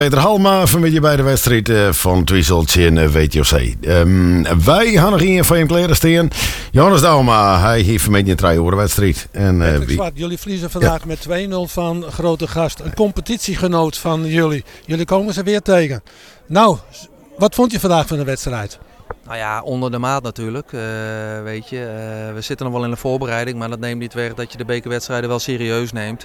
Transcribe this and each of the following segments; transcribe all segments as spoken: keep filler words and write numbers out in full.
Peter Halma vanmiddag bij de wedstrijd uh, van Twieseltje in uh, W T O C. Um, wij gaan nog een van je kleren staan. Johannes Dauma, hij heeft vanmiddag een drie uur wedstrijd. En, uh, Patrick Zwart, jullie verliezen vandaag ja. met twee nul van grote gast. Een competitiegenoot van jullie. Jullie komen ze weer tegen. Nou, wat vond je vandaag van de wedstrijd? Nou ja, onder de maat natuurlijk. Uh, weet je, uh, we zitten nog wel in de voorbereiding, maar dat neemt niet weg dat je de bekerwedstrijden wel serieus neemt.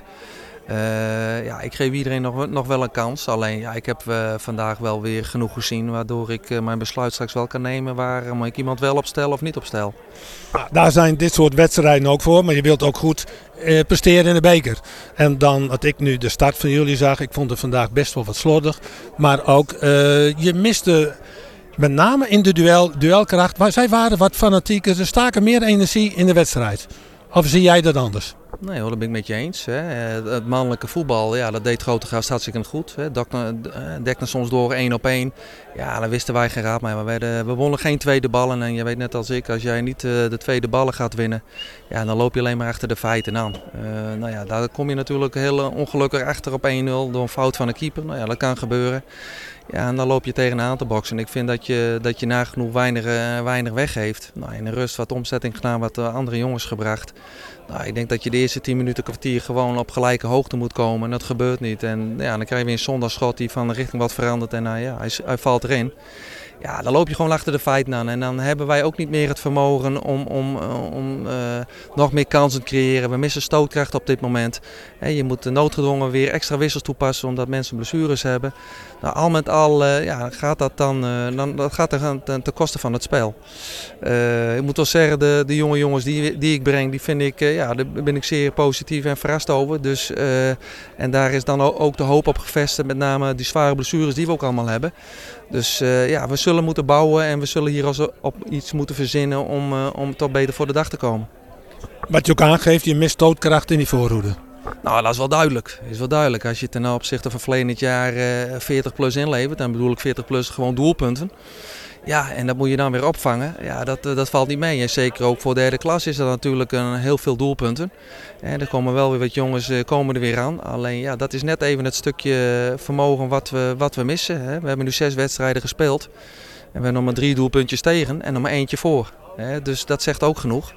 Uh, ja, ik geef iedereen nog, nog wel een kans. Alleen ja, ik heb uh, vandaag wel weer genoeg gezien waardoor ik uh, mijn besluit straks wel kan nemen waarom ik iemand wel opstel of niet opstel. Nou, daar zijn dit soort wedstrijden ook voor, maar je wilt ook goed uh, presteren in de beker. En dan wat ik nu de start van jullie zag, ik vond het vandaag best wel wat slordig. Maar ook, uh, je miste met name in de duel, duelkracht. Zij waren wat fanatieker, ze staken meer energie in de wedstrijd. Of zie jij dat anders? Nee hoor, dat ben ik met je eens. Hè. Het mannelijke voetbal, ja, dat deed grote gast hartstikke goed. Hè. Dekte soms door één op één. Ja, daar wisten wij geen raad mee. We, werden, we wonnen geen tweede ballen. En je weet net als ik, als jij niet de tweede ballen gaat winnen, ja, dan loop je alleen maar achter de feiten aan. Uh, nou ja, daar kom je natuurlijk heel ongelukkig achter op één nul door een fout van de keeper. Nou ja, dat kan gebeuren. Ja, en dan loop je tegenaan te boksen. En ik vind dat je, dat je nagenoeg weinig, uh, weinig weggeeft. Nou, in de rust wat omzetting gedaan, wat uh, andere jongens gebracht. Nou, ik denk dat je de eerste tien minuten kwartier gewoon op gelijke hoogte moet komen. En dat gebeurt niet. En ja, dan krijg je weer een zondagschot die van de richting wat verandert. En uh, ja, hij, hij valt erin. Ja, dan loop je gewoon achter de feiten aan. En dan hebben wij ook niet meer het vermogen om, om, om uh, nog meer kansen te creëren. We missen stootkracht op dit moment. He, je moet noodgedwongen weer extra wissels toepassen omdat mensen blessures hebben. Nou, al met al uh, ja, gaat dat dan, uh, dan dat gaat er ten, ten koste van het spel. Uh, ik moet wel zeggen, de, de jonge jongens die, die ik breng, die vind ik, uh, ja, daar ben ik zeer positief en verrast over. Dus, uh, en daar is dan ook de hoop op gevestigd, met name die zware blessures die we ook allemaal hebben. Dus uh, ja, we zullen moeten bouwen en we zullen hier als op iets moeten verzinnen om, uh, om toch beter voor de dag te komen. Wat je ook aangeeft, je mist stootkracht in die voorhoede. Nou, dat is wel duidelijk. Dat is wel duidelijk. Als je ten opzichte van verleden jaar uh, veertig plus inlevert, dan bedoel ik veertig plus gewoon doelpunten. Ja, en dat moet je dan weer opvangen. Ja, dat, dat valt niet mee. En zeker ook voor derde klas is dat natuurlijk een, heel veel doelpunten. En er komen wel weer wat jongens uh, komen er weer aan. Alleen ja, dat is net even het stukje vermogen wat we, wat we missen. Hè. We hebben nu zes wedstrijden gespeeld. En we hebben nog maar drie doelpuntjes tegen en nog maar eentje voor. Hè. Dus dat zegt ook genoeg.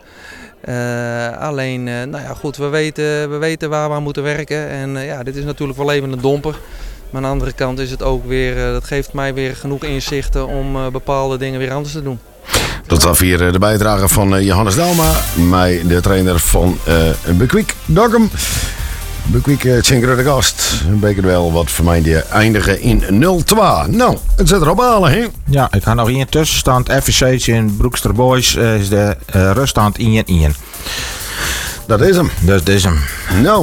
Uh, alleen, uh, nou ja, goed, we weten, we weten waar we aan moeten werken. En uh, ja, dit is natuurlijk wel even een domper. Maar aan de andere kant is het ook weer, uh, dat geeft mij weer genoeg inzichten om uh, bepaalde dingen weer anders te doen. Tot zover de bijdrage van uh, Johannes Dauma, mij de trainer van uh, Bekwik Dokkum. Bekwik uh, Tjenkere de gast. Een bekerduel wat voor mij die eindigen in nul twee. Nou, het zit erop halen, hè? Ja, ik ga nog één tussenstand. F V C in Broekster Boys uh, is de uh, ruststand één één. Dat is hem. Dat is hem. Nou.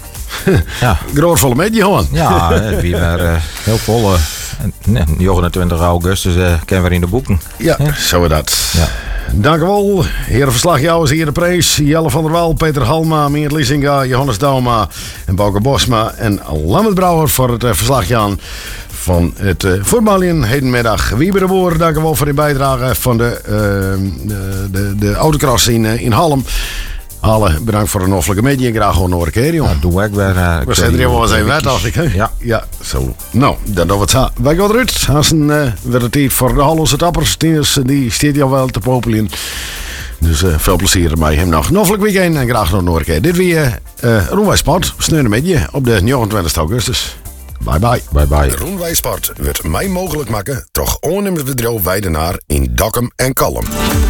Ja. Grootvolle met je gewoon. Ja, het weer uh, heel vol. Uh, negenentwintig augustus uh, kennen we in de boeken. Ja, ja. Zo is dat. Ja. Dank u wel. Heren verslagjouwers hier de Prees. Jelle van der Waal, Peter Halma, Meert Liesinga, Johannes Dauma en Bouke Bosma en Lammert Brouwer voor het uh, verslagjaan van het uh, voetballen hedenmiddag. Wieber de Boer, dank u wel voor de bijdrage van de, uh, de, de, de autocross in, uh, in Halm. Alle bedankt voor een hoffelijke media en graag gewoon nog een keer, jongen. Ja, doe ik weer. Uh, we zijn er helemaal eens even uit, dacht ik. Hè? Ja. Ja, zo. Nou, dan doen we het zo. Wij gaan eruit. Als een uh, weer de tijd voor de Hollandse tappers. Die staat jou wel te popelen. Dus uh, veel plezier bij hem nog. Een hoffelijk weekend en graag nog een keer. Dit weer uh, Roenwij Sport. Sneeuwen met je op de negenentwintigste augustus. Bye bye. Bye bye. Roenwij Sport wordt mij mogelijk maken. Toch ondernemersbedrijf Weidenaar in Dokkum en Kalm.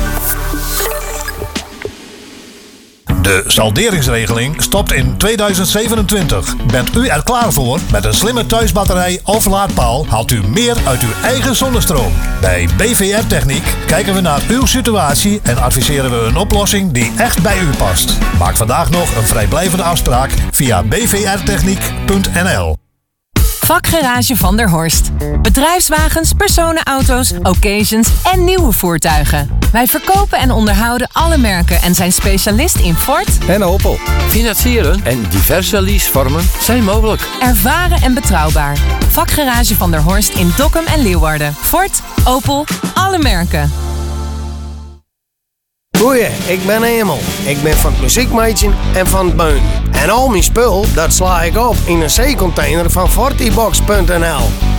De salderingsregeling stopt in tweeduizend zevenentwintig. Bent u er klaar voor? Met een slimme thuisbatterij of laadpaal haalt u meer uit uw eigen zonnestroom. Bij B V R Techniek kijken we naar uw situatie en adviseren we een oplossing die echt bij u past. Maak vandaag nog een vrijblijvende afspraak via b v r techniek punt n l. Vakgarage Van der Horst. Bedrijfswagens, personenauto's, occasions en nieuwe voertuigen. Wij verkopen en onderhouden alle merken en zijn specialist in Ford en Opel. Financieren en diverse leasevormen zijn mogelijk. Ervaren en betrouwbaar. Vakgarage Van der Horst in Dokkum en Leeuwarden. Ford, Opel, alle merken. Goeie, ik ben Emel. Ik ben van het muziekmeisje en van het beun. En al mijn spul, dat sla ik op in een zeecontainer van fortybox punt n l.